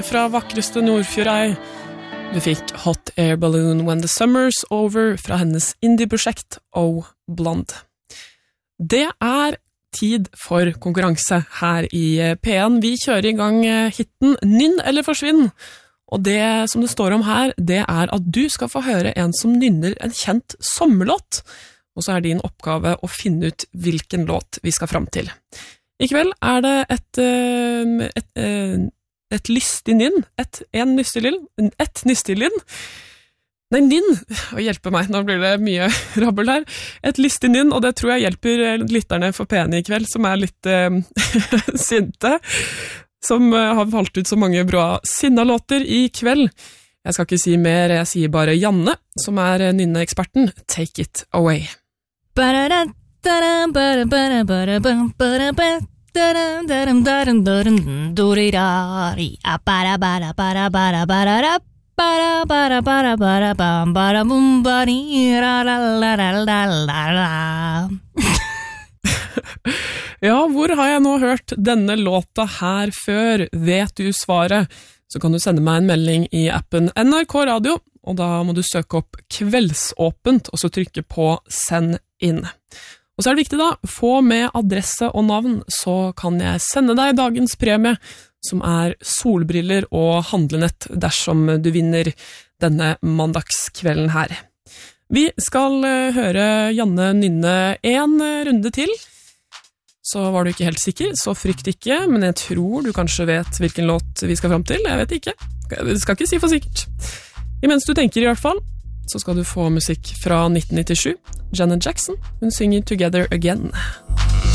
fra vakreste Nordfjordeid. Du fikk Hot Air Balloon When the Summer's Over fra hennes indie-prosjekt Oh Blonde. Det tid for konkurranse her i P1. Vi kjører i gang hitten Nynn eller forsvinn. Og det som det står om her, det at du skal få høre en som nynner en kjent sommerlåt. Og så din oppgave å finne ut hvilken låt vi skal fram til. I kveld det et lystig nynn, et nystig lynn. Nei, nynn, hjelpe meg, nå blir det mye rabbel her. Et lystig nynn, og det tror jeg hjelper lytterne for P1 i kveld, som litt sinte, som har valgt ut så mange bra sinnalåter i kveld. Jeg skal ikke si mer, jeg sier bare Janne, som nynneeksperten. Take it away. Ja, hvor har jeg nå hørt denne låta her før? Vet du svaret? Så kan du sende meg en melding i appen NRK Radio, og da må du søke opp Kveldsåpent, og så trykke på Send inn. Og så det viktig da, få med adresse og navn, så kan jeg sende deg dagens premie, som solbriller og handlenett dersom du vinner denne mandagskvelden her. Vi skal høre Janne nynne en runde til. Så var du ikke helt sikker, så frykt ikke, men jeg tror du kanskje vet hvilken låt vi skal fram til. Jeg vet ikke. Jeg skal ikke si for sikkert. Imens du tenker i hvert fall, så skal du få musikk fra 1997. Janet Jackson, hun synger Together Again.